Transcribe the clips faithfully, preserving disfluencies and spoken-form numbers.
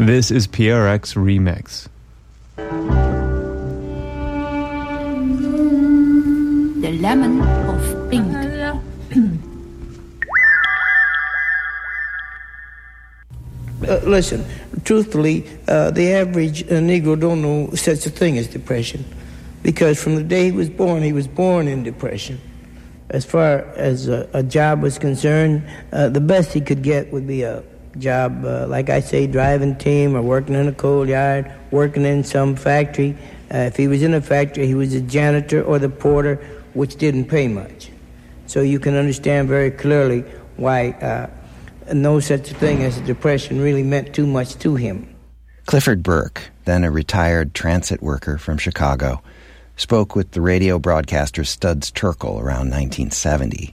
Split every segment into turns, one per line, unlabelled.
This is P R X Remix.
The Lemon of Pink.
Uh, listen, truthfully, uh, the average uh, Negro don't know such a thing as depression, because from the day he was born, he was born in depression. As far as a, a job was concerned, uh, the best he could get would be a job, uh, like I say, driving team or working in a coal yard, working in some factory. Uh, if he was in a factory, he was a janitor or the porter, which didn't pay much. So you can understand very clearly why uh, no such a thing as a depression really meant too much to him.
Clifford Burke, then a retired transit worker from Chicago, spoke with the radio broadcaster Studs Terkel around nineteen seventy.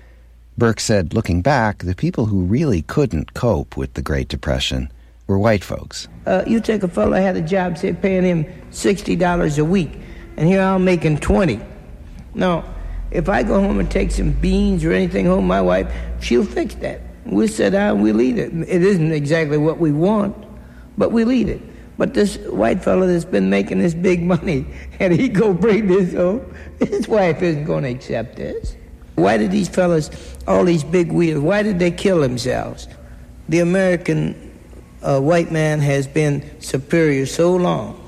Burke said, looking back, the people who really couldn't cope with the Great Depression were white folks.
Uh, you take a fellow who had a job, say, paying him sixty dollars a week, and here I'm making twenty dollars. Now, if I go home and take some beans or anything home, my wife, she'll fix that. We'll sit down and we'll eat it. It isn't exactly what we want, but we'll eat it. But this white fellow that's been making this big money, and he go bring this home, his wife isn't going to accept this. Why did these fellas, all these big wheels, why did they kill themselves? The American uh, white man has been superior so long.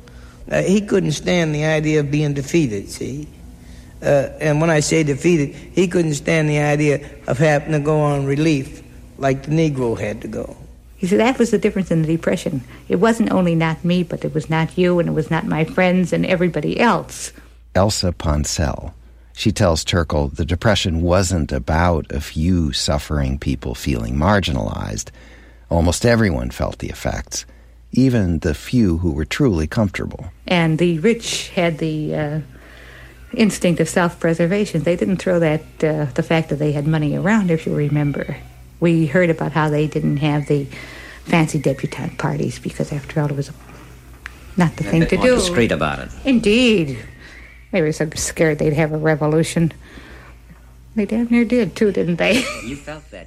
Uh, he couldn't stand the idea of being defeated, see? Uh, and when I say defeated, he couldn't stand the idea of having to go on relief like the Negro had to go.
You see, that was the difference in the Depression. It wasn't only not me, but it was not you, and it was not my friends and everybody else.
Elsa Poncel. She tells Terkel the Depression wasn't about a few suffering people feeling marginalized. Almost everyone felt the effects, even the few who were truly comfortable.
And the rich had the uh, instinct of self-preservation. They didn't throw that, uh, the fact that they had money around, if you remember. We heard about how they didn't have the fancy debutante parties because, after all, it was not the
yeah,
thing to
on
do.
The street about it.
Indeed. They were so scared they'd have a revolution. They damn near did, too, didn't they?
You felt that.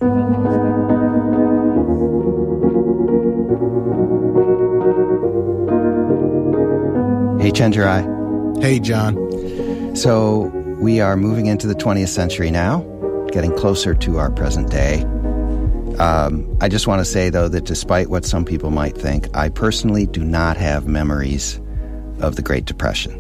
Hey, Chenjerai.
Hey, John.
So, we are moving into the twentieth century now, getting closer to our present day. Um, I just want to say, though, that despite what some people might think, I personally do not have memories of the Great Depression.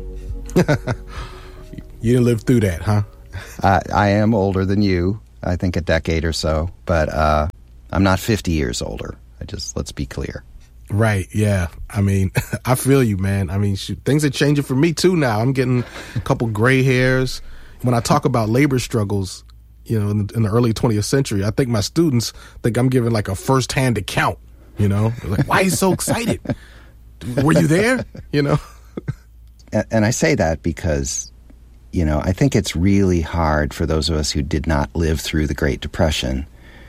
You didn't live through that, huh?
uh, I am older than you, I think a decade or so, but uh, I'm not fifty years older. I just, let's be clear.
Right, yeah. I mean, I feel you, man. I mean, shoot, things are changing for me, too, now. I'm getting a couple gray hairs. When I talk about labor struggles, you know, in the, in the early twentieth century, I think my students think I'm giving like a first-hand account, you know? They're like, why are you so excited? Were you there? You know?
And, and I say that because, you know, I think it's really hard for those of us who did not live through the Great Depression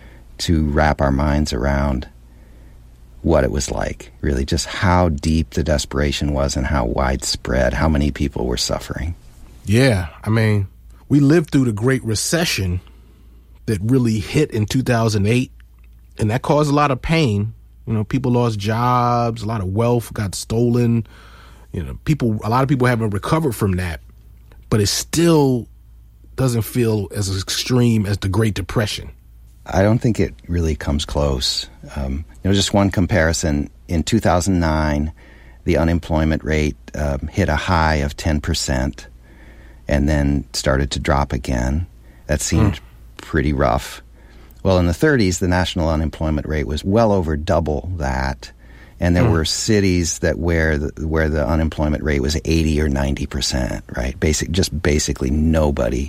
to wrap our minds around what it was like, really, just how deep the desperation was and how widespread, how many people were suffering.
Yeah, I mean, we lived through the Great Recession that really hit in two thousand eight, and that caused a lot of pain. You know, people lost jobs, a lot of wealth got stolen. You know, people, a lot of people haven't recovered from that, but it still doesn't feel as extreme as the Great Depression.
I don't think it really comes close. Um, you know, just one comparison. In two thousand nine, the unemployment rate um, hit a high of ten percent and then started to drop again. That seemed mm. pretty rough. Well, in the thirties, the national unemployment rate was well over double that. And there mm. were cities that where the, where the unemployment rate was eighty or ninety percent, right? Basic, just basically nobody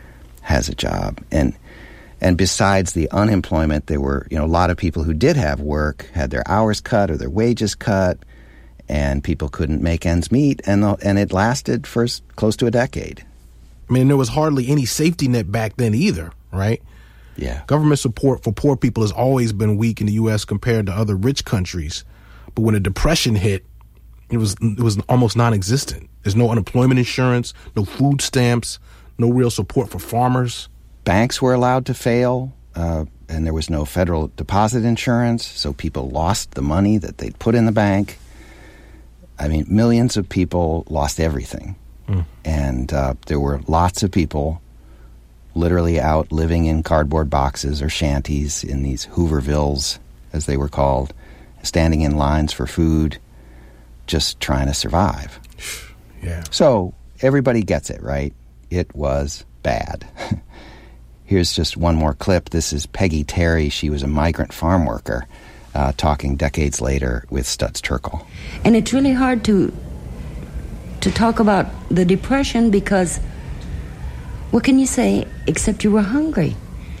has a job. And And besides the unemployment, there were, you know, a lot of people who did have work, had their hours cut or their wages cut, and people couldn't make ends meet, and the, and it lasted for close to a decade.
I mean, there was hardly any safety net back then either, right?
Yeah.
Government support for poor people has always been weak in the U S compared to other rich countries. But when the Depression hit, it was it was almost non-existent. There's no unemployment insurance, no food stamps, no real support for farmers.
Banks were allowed to fail. uh, and there was no federal deposit insurance, so people lost the money that they'd put in the bank. I mean, millions of people lost everything. Mm. And uh, there were lots of people literally out living in cardboard boxes or shanties in these Hoovervilles, as they were called, standing in lines for food, just trying to survive.
Yeah.
So everybody gets it, right? It was bad. Here's just one more clip. This is Peggy Terry. She was a migrant farm worker uh, talking decades later with Studs Terkel.
And it's really hard to to talk about the Depression because what can you say except you were hungry?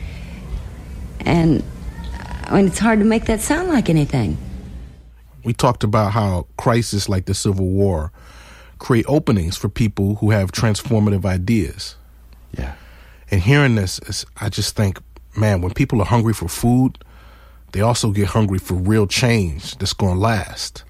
And I mean, it's hard to make that sound like anything.
We talked about how crises like the Civil War create openings for people who have transformative ideas.
Yeah.
And hearing this, I just think, man, when people are hungry for food, they also get hungry for real change that's going to last.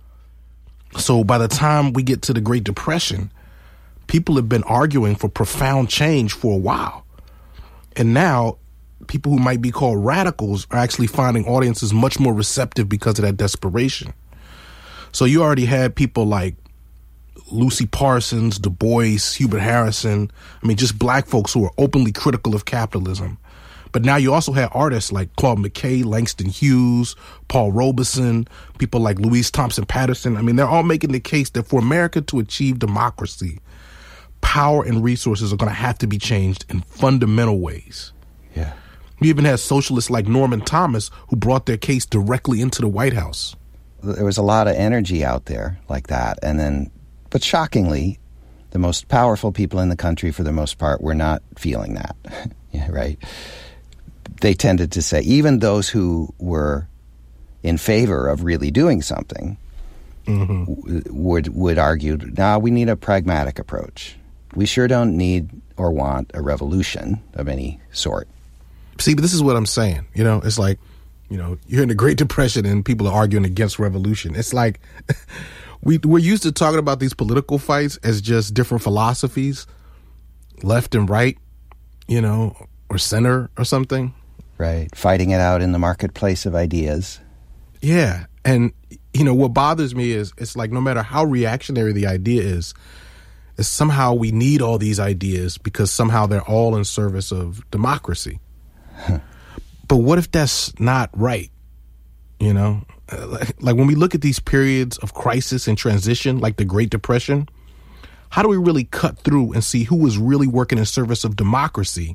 So by the time we get to the Great Depression, people have been arguing for profound change for a while. And now people who might be called radicals are actually finding audiences much more receptive because of that desperation. So you already had people like Lucy Parsons, Du Bois, Hubert Harrison. I mean, just black folks who are openly critical of capitalism. But now you also have artists like Claude McKay, Langston Hughes, Paul Robeson, people like Louise Thompson Patterson. I mean, they're all making the case that for America to achieve democracy, power and resources are going to have to be changed in fundamental ways.
Yeah.
We even had socialists like Norman Thomas who brought their case directly into the White House.
There was a lot of energy out there like that. And then, but shockingly, the most powerful people in the country, for the most part, were not feeling that. Yeah, right? They tended to say, even those who were in favor of really doing something mm-hmm. w- would would argue, nah, we need a pragmatic approach. We sure don't need or want a revolution of any sort.
See, but this is what I'm saying. You know, it's like, you know, you're in the Great Depression and people are arguing against revolution. It's like we, we're used to talking about these political fights as just different philosophies, left and right, you know, or center or something.
Right. Fighting it out in the marketplace of ideas.
Yeah. And, you know, what bothers me is it's like no matter how reactionary the idea is, is somehow we need all these ideas because somehow they're all in service of democracy. Huh. But what if that's not right? You know, like, like when we look at these periods of crisis and transition, like the Great Depression, how do we really cut through and see who was really working in service of democracy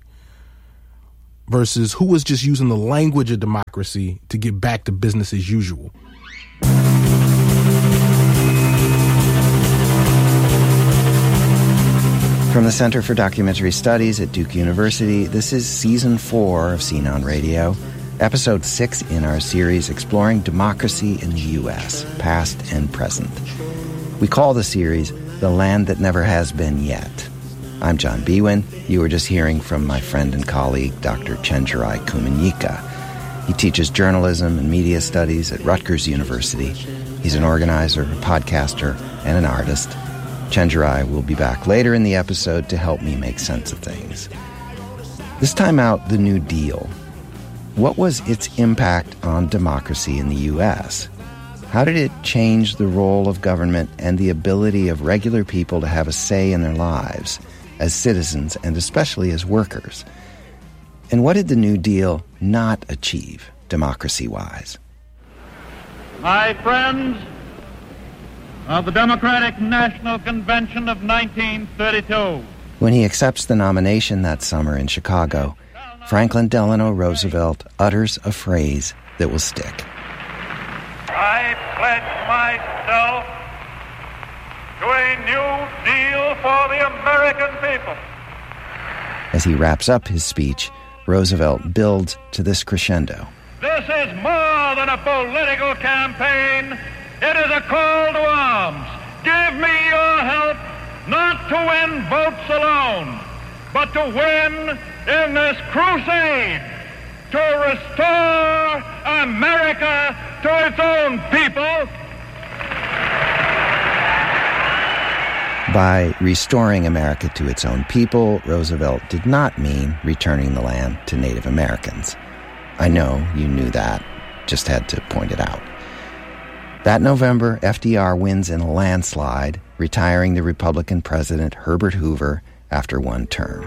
versus who was just using the language of democracy to get back to business as usual?
From the Center for Documentary Studies at Duke University, this is Season four of Scene on Radio, Episode six in our series exploring democracy in the U S, past and present. We call the series The Land That Never Has Been Yet. I'm John Biewen. You were just hearing from my friend and colleague, Doctor Chenjerai Kumanyika. He teaches journalism and media studies at Rutgers University. He's an organizer, a podcaster, and an artist. Chenjerai will be back later in the episode to help me make sense of things. This time out, the New Deal. What was its impact on democracy in the U S? How did it change the role of government and the ability of regular people to have a say in their lives as citizens and especially as workers? And what did the New Deal not achieve, democracy-wise?
My friends of the Democratic National Convention of nineteen thirty-two.
When he accepts the nomination that summer in Chicago, Franklin Delano Roosevelt utters a phrase that will stick.
I pledge myself to a new deal for the American people.
As he wraps up his speech, Roosevelt builds to this crescendo.
This is more than a political campaign. It is a call to arms. Give me your help, not to win votes alone, but to win in this crusade to restore America to its own people.
By restoring America to its own people, Roosevelt did not mean returning the land to Native Americans. I know you knew that, just had to point it out. That November, F D R wins in a landslide, retiring the Republican president Herbert Hoover after one term.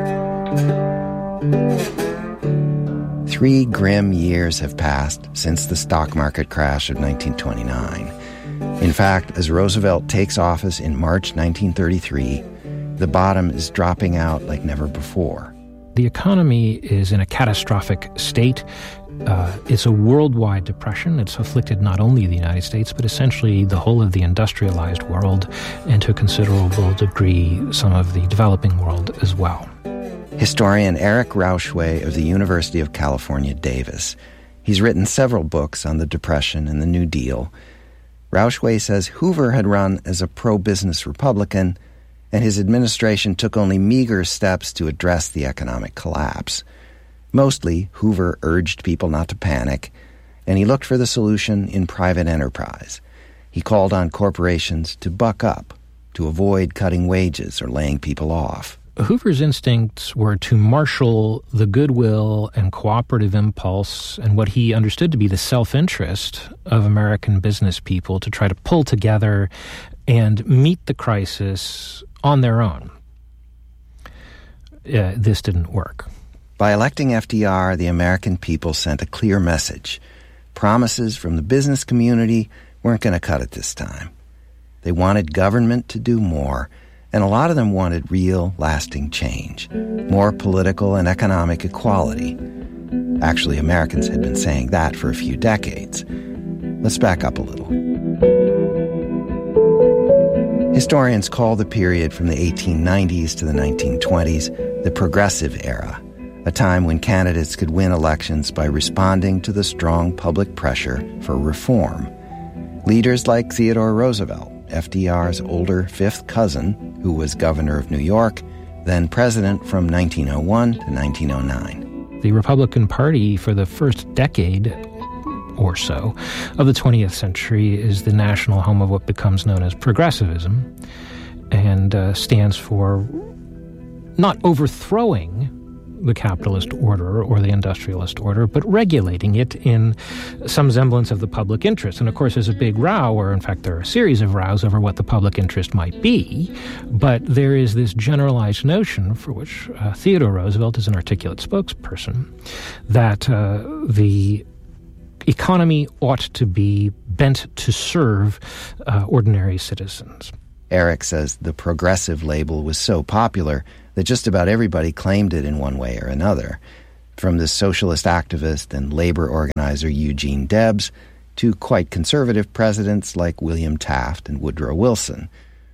Three grim years have passed since the stock market crash of nineteen twenty-nine. In fact, as Roosevelt takes office in March nineteen thirty-three, the bottom is dropping out like never before.
The economy is in a catastrophic state. Uh, it's a worldwide depression. It's afflicted not only the United States, but essentially the whole of the industrialized world, and to a considerable degree, some of the developing world as well.
Historian Eric Rauchway of the University of California, Davis. He's written several books on the Depression and the New Deal. Rauchway says Hoover had run as a pro-business Republican, and his administration took only meager steps to address the economic collapse. Mostly, Hoover urged people not to panic, and he looked for the solution in private enterprise. He called on corporations to buck up, to avoid cutting wages or laying people off.
Hoover's instincts were to marshal the goodwill and cooperative impulse and what he understood to be the self-interest of American business people to try to pull together and meet the crisis on their own. Uh, this didn't work.
By electing F D R, the American people sent a clear message. Promises from the business community weren't going to cut it this time. They wanted government to do more, and a lot of them wanted real, lasting change, more political and economic equality. Actually, Americans had been saying that for a few decades. Let's back up a little. Historians call the period from the eighteen nineties to the nineteen twenties the Progressive Era, a time when candidates could win elections by responding to the strong public pressure for reform. Leaders like Theodore Roosevelt, F D R's older fifth cousin, who was governor of New York, then president from nineteen oh one to nineteen oh nine.
The Republican Party, for the first decade or so of the twentieth century, is the national home of what becomes known as progressivism, and uh, stands for not overthrowing the capitalist order or the industrialist order, but regulating it in some semblance of the public interest. And of course, there's a big row, or in fact, there are a series of rows over what the public interest might be. But there is this generalized notion, for which uh, Theodore Roosevelt is an articulate spokesperson, that uh, the economy ought to be bent to serve uh, ordinary citizens.
Eric says the progressive label was so popular that just about everybody claimed it in one way or another, from the socialist activist and labor organizer Eugene Debs to quite conservative presidents like William Taft and Woodrow Wilson.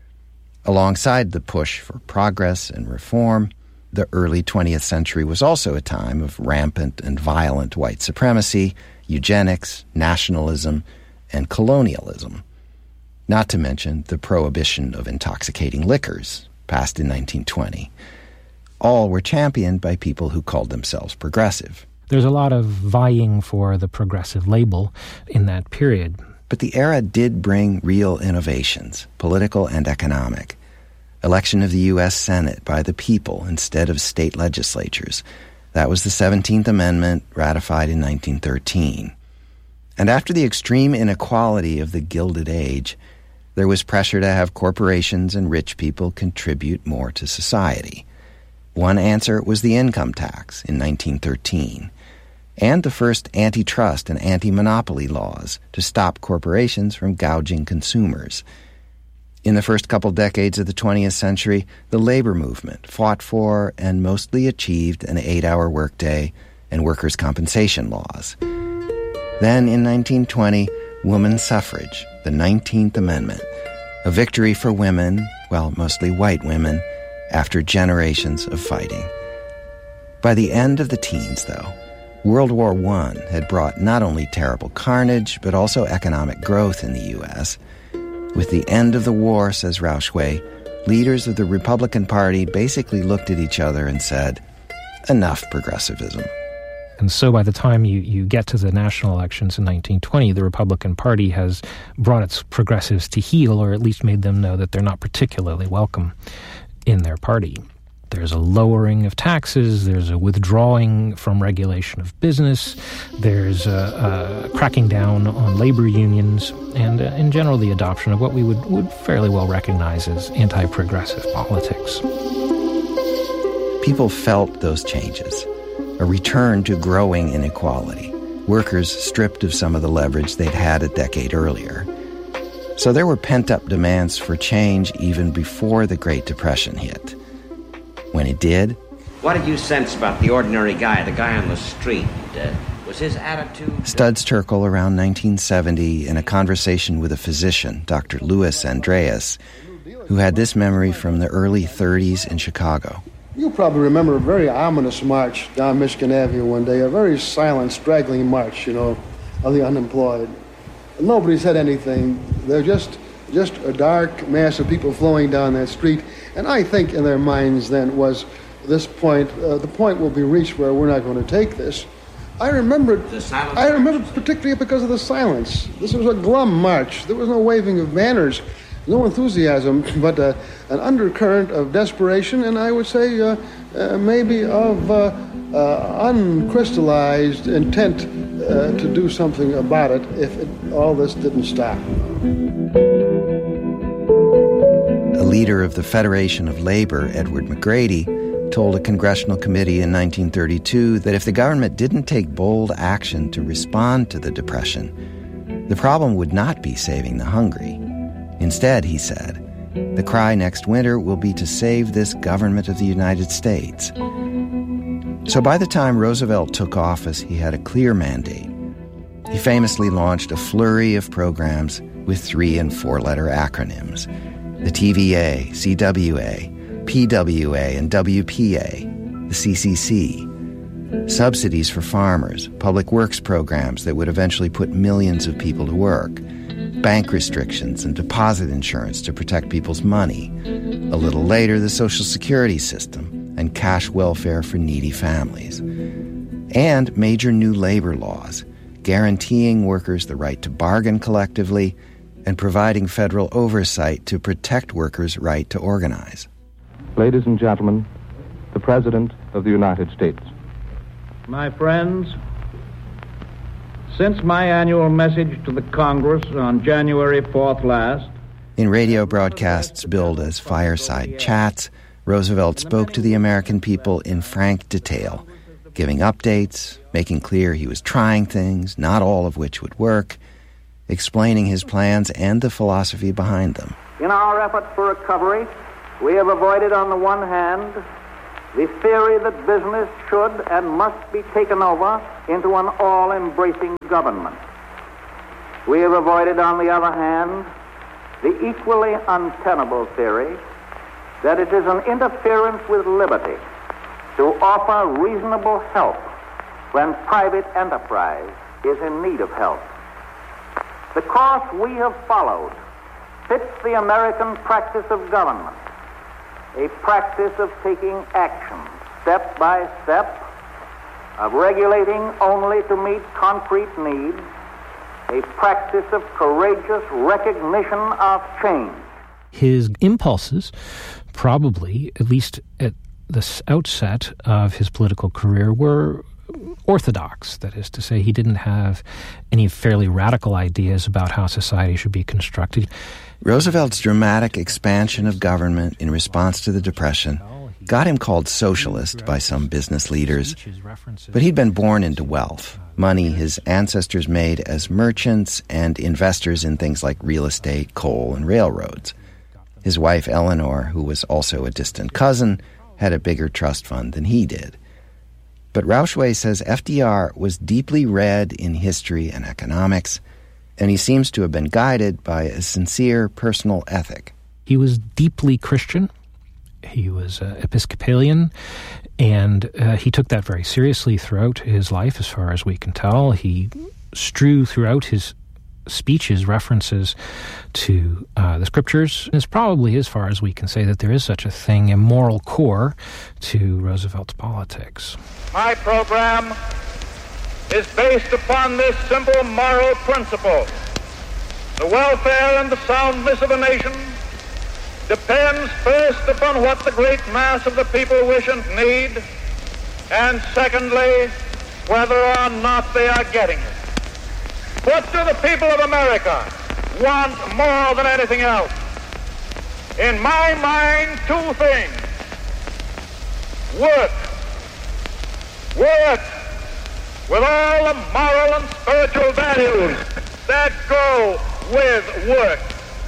Alongside the push for progress and reform, the early twentieth century was also a time of rampant and violent white supremacy, eugenics, nationalism, and colonialism. Not to mention the prohibition of intoxicating liquors, passed in nineteen twenty. All were championed by people who called themselves progressive.
There's a lot of vying for the progressive label in that period.
But the era did bring real innovations, political and economic. Election of the U S Senate by the people instead of state legislatures. That was the seventeenth Amendment, ratified in nineteen thirteen. And after the extreme inequality of the Gilded Age, there was pressure to have corporations and rich people contribute more to society. One answer was the income tax in nineteen thirteen, and the first antitrust and anti-monopoly laws to stop corporations from gouging consumers. In the first couple decades of the twentieth century, the labor movement fought for and mostly achieved an eight-hour workday and workers' compensation laws. Then, in nineteen twenty, women's suffrage, the nineteenth Amendment, a victory for women, well, mostly white women, after generations of fighting. By the end of the teens, though, World War One had brought not only terrible carnage, but also economic growth in the U S. With the end of the war, says Rauchway, leaders of the Republican Party basically looked at each other and said, enough progressivism.
And so by the time you, you get to the national elections in nineteen twenty, the Republican Party has brought its progressives to heel, or at least made them know that they're not particularly welcome in their party. There's a lowering of taxes, there's a withdrawing from regulation of business, there's a, a cracking down on labor unions, and uh, in general the adoption of what we would, would fairly well recognize as anti-progressive politics.
People felt those changes, a return to growing inequality, workers stripped of some of the leverage they'd had a decade earlier. So there were pent-up demands for change even before the Great Depression hit. When it did...
What did you sense about the ordinary guy, the guy on the street? Uh, was his attitude...
Studs Terkel, around nineteen seventy, in a conversation with a physician, Doctor Louis Andreas, who had this memory from the early thirties in Chicago.
You probably remember a very ominous march down Michigan Avenue one day, a very silent, straggling march, you know, of the unemployed. Nobody said anything. They're just... just a dark mass of people flowing down that street. And I think in their minds then was this point, uh, the point will be reached where we're not going to take this. I remember, I remember particularly because of the silence. This was a glum march. There was no waving of banners, no enthusiasm, but uh, an undercurrent of desperation, and I would say uh, uh, maybe of uh, uh, uncrystallized intent uh, to do something about it if it, all this didn't stop.
A leader of the Federation of Labor, Edward McGrady, told a congressional committee in nineteen thirty-two that if the government didn't take bold action to respond to the Depression, the problem would not be saving the hungry. Instead, he said, the cry next winter will be to save this government of the United States. So by the time Roosevelt took office, he had a clear mandate. He famously launched a flurry of programs with three- and four-letter acronyms: the T V A, C W A, P W A, and W P A, the C C C. Subsidies for farmers, public works programs that would eventually put millions of people to work, bank restrictions and deposit insurance to protect people's money. A little later, the Social Security system and cash welfare for needy families. And major new labor laws, guaranteeing workers the right to bargain collectively and providing federal oversight to protect workers' right to organize.
Ladies and gentlemen, the President of the United States.
My friends, since my annual message to the Congress on January fourth last...
In radio broadcasts billed as fireside chats, Roosevelt spoke to the American people in frank detail, giving updates, making clear he was trying things, not all of which would work, explaining his plans and the philosophy behind them.
In our efforts for recovery, we have avoided, on the one hand, the theory that business should and must be taken over into an all-embracing government. We have avoided, on the other hand, the equally untenable theory that it is an interference with liberty to offer reasonable help when private enterprise is in need of help. The course we have followed fits the American practice of government, a practice of taking action step by step, of regulating only to meet concrete needs, a practice of courageous recognition of change.
His impulses, probably, at least at the outset of his political career, were orthodox. That is to say, he didn't have any fairly radical ideas about how society should be constructed.
Roosevelt's dramatic expansion of government in response to the Depression got him called socialist by some business leaders, but he'd been born into wealth, money his ancestors made as merchants and investors in things like real estate, coal, and railroads. His wife, Eleanor, who was also a distant cousin, had a bigger trust fund than he did. But Rauchway says F D R was deeply read in history and economics, and he seems to have been guided by a sincere personal ethic.
He was deeply Christian. He was uh, Episcopalian, and uh, he took that very seriously throughout his life, as far as we can tell. He strew throughout his speeches references to uh, the scriptures. It's probably, as far as we can say, that there is such a thing, a moral core to Roosevelt's politics.
My program is based upon this simple moral principle. The welfare and the soundness of a nation depends first upon what the great mass of the people wish and need, and secondly, whether or not they are getting it. What do the people of America want more than anything else? In my mind, two things. Work. Work with all the moral and spiritual values that go with work.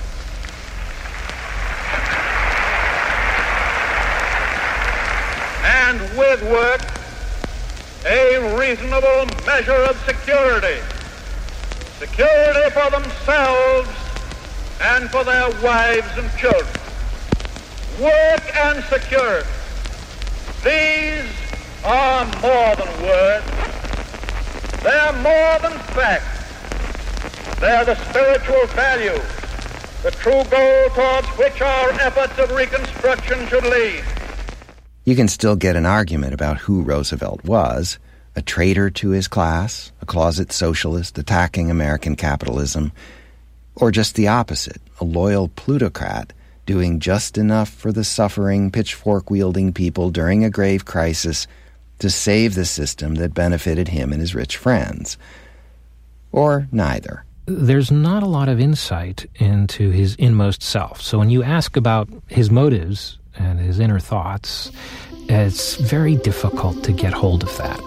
And with work, a reasonable measure of security. Security for themselves and for their wives and children. Work and security. These are more than words. They're more than facts. They're the spiritual values, the true goal towards which our efforts of reconstruction should lead.
You can still get an argument about who Roosevelt was, a traitor to his class, a closet socialist attacking American capitalism, or just the opposite, a loyal plutocrat doing just enough for the suffering, pitchfork-wielding people during a grave crisis to save the system that benefited him and his rich friends. Or neither.
There's not a lot of insight into his inmost self. So when you ask about his motives and his inner thoughts, it's very difficult to get hold of that.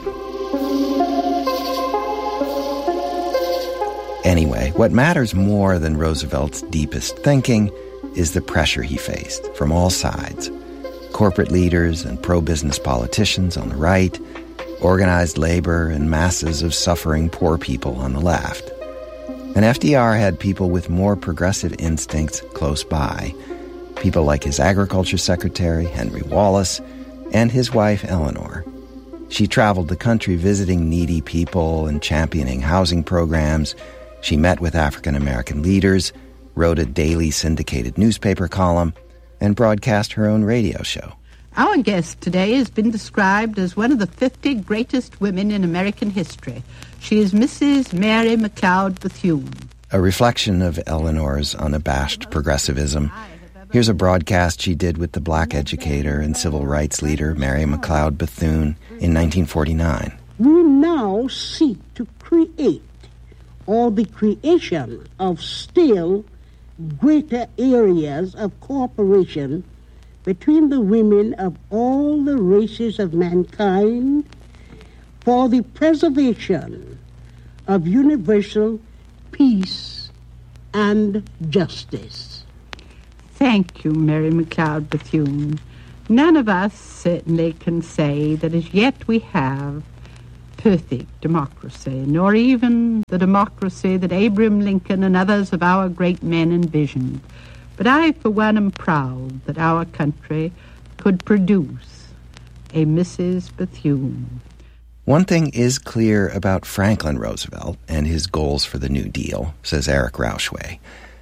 Anyway, what matters more than Roosevelt's deepest thinking is the pressure he faced from all sides. Corporate leaders and pro-business politicians on the right, organized labor and masses of suffering poor people on the left. And F D R had people with more progressive instincts close by. People like his agriculture secretary, Henry Wallace, and his wife, Eleanor. She traveled the country visiting needy people and championing housing programs. She met with African-American leaders, wrote a daily syndicated newspaper column, and broadcast her own radio show.
Our guest today has been described as one of the fifty greatest women in American history. She is Missus Mary McLeod Bethune.
A reflection of Eleanor's unabashed progressivism. Here's a broadcast she did with the black educator and civil rights leader Mary McLeod Bethune in nineteen forty-nine.
We now seek to create, or the creation of still greater areas of cooperation between the women of all the races of mankind for the preservation of universal peace and justice.
Thank you, Mary McLeod Bethune. None of us certainly can say that as yet we have perfect democracy, nor even the democracy that Abraham Lincoln and others of our great men envisioned. But I, for one, am proud that our country could produce a Missus Bethune.
One thing is clear about Franklin Roosevelt and his goals for the New Deal, says Eric Rauschway.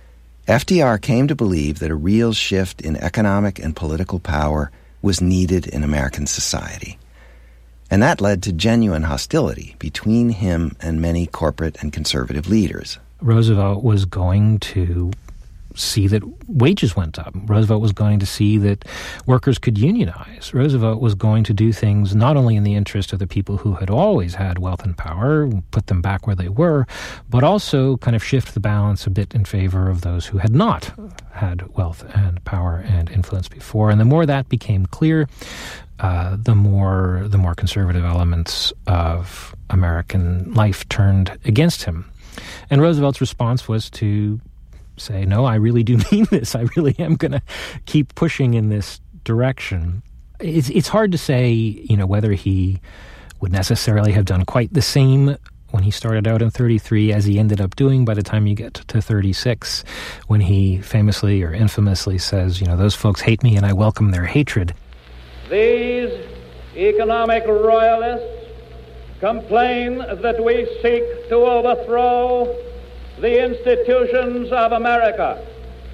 F D R came to believe that a real shift in economic and political power was needed in American society. And that led to genuine hostility between him and many corporate and conservative leaders.
Roosevelt was going to see that wages went up. Roosevelt was going to see that workers could unionize. Roosevelt was going to do things not only in the interest of the people who had always had wealth and power, put them back where they were, but also kind of shift the balance a bit in favor of those who had not had wealth and power and influence before. And the more that became clear, uh, the more the more conservative elements of American life turned against him. And Roosevelt's response was to say, no, I really do mean this. I really am going to keep pushing in this direction. It's, it's hard to say, you know, whether he would necessarily have done quite the same when he started out in thirty-three as he ended up doing by the time you get to thirty-six, when he famously or infamously says, you know, those folks hate me and I welcome their hatred.
These economic royalists complain that we seek to overthrow the institutions of America.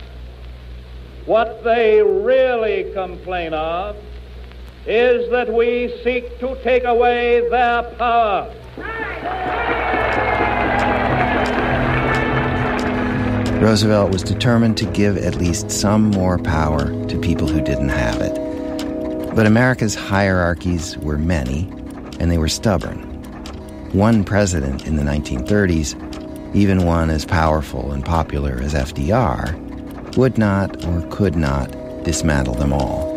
What they really complain of is that we seek to take away their power.
Roosevelt was determined to give at least some more power to people who didn't have it. But America's hierarchies were many, and they were stubborn. One president in the nineteen thirties, even one as powerful and popular as F D R, would not or could not dismantle them all.